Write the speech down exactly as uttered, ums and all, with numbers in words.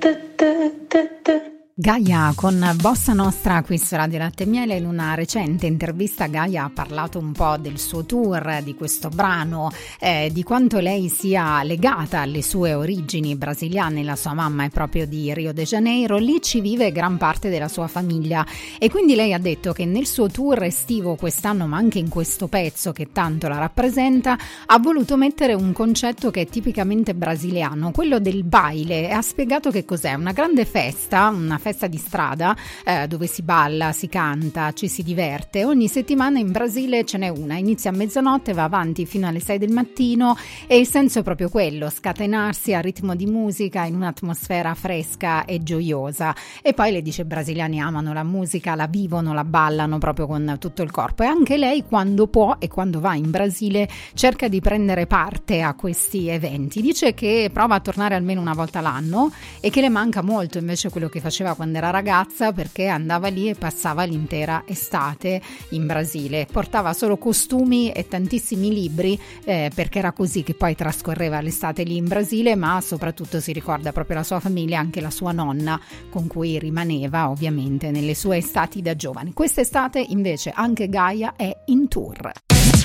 Gaia con Bossa Nostra qui su Radio Latte e Miele. In una recente intervista Gaia ha parlato un po' del suo tour, di questo brano, eh, di quanto lei sia legata alle sue origini brasiliane. La sua mamma è proprio di Rio de Janeiro, lì ci vive gran parte della sua famiglia e quindi lei ha detto che nel suo tour estivo quest'anno, ma anche in questo pezzo che tanto la rappresenta, ha voluto mettere un concetto che è tipicamente brasiliano, quello del baile, e ha spiegato che cos'è: una grande festa, una festa di strada eh, dove si balla, si canta, ci si diverte. Ogni settimana in Brasile ce n'è una, inizia a mezzanotte, va avanti fino alle sei del mattino e il senso è proprio quello: scatenarsi a ritmo di musica in un'atmosfera fresca e gioiosa. E poi le dice: i brasiliani amano la musica, la vivono, la ballano proprio con tutto il corpo, e anche lei quando può e quando va in Brasile cerca di prendere parte a questi eventi. Dice che prova a tornare almeno una volta l'anno e che le manca molto invece quello che faceva quando era ragazza, perché andava lì e passava l'intera estate in Brasile, portava solo costumi e tantissimi libri eh, perché era così che poi trascorreva l'estate lì in Brasile, ma soprattutto si ricorda proprio la sua famiglia, anche la sua nonna con cui rimaneva ovviamente nelle sue estati da giovane. Quest'estate invece anche Gaia è in tour.